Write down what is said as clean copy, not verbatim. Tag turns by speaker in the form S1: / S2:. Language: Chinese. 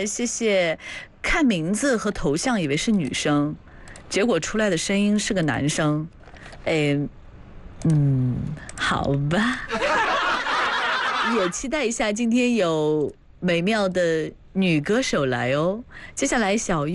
S1: 谢谢。看名字和头像以为是女生，结果出来的声音是个男生。哎，好吧。也期待一下今天有美妙的女歌手来哦。接下来小